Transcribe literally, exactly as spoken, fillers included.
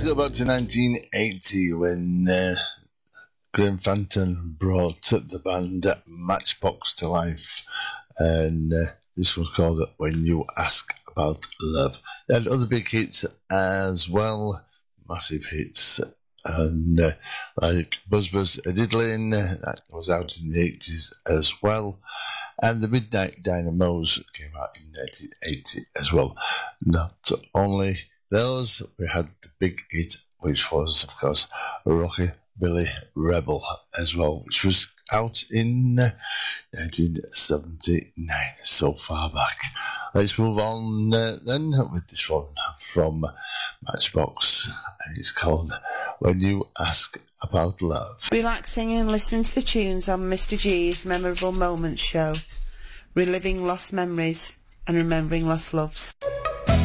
go back to nineteen eighty when uh, Graham Fanton brought the band Matchbox to life, and uh, this was called When You Ask About Love. They had other big hits as well, massive hits, and uh, like Buzz Buzz a Diddlin', that was out in the eighties as well, and the Midnight Dynamos came out in nineteen eighty as well. Not only those, we had the big hit, which was, of course, Rocky Billy Rebel as well, which was out in uh, nineteen seventy-nine, so far back. Let's move on uh, then with this one from Matchbox, and it's called When You Ask About Love. Relaxing and listening to the tunes on Mister G's Memorable Moments show, reliving lost memories and remembering lost loves.